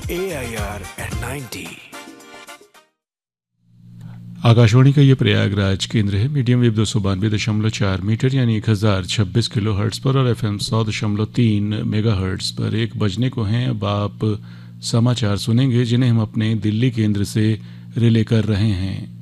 AIR@90। Akashvani का ये प्रयागराज केंद्र है। मीडियम वेव 292.4 मीटर यानी 1026 किलो हर्ट्स पर और FM 100.3 मेगा हर्ट्स पर 1 बजने को हैं। अब आप समाचार सुनेंगे जिन्हें हम अपने दिल्ली केंद्र से रिले कर रहे हैं।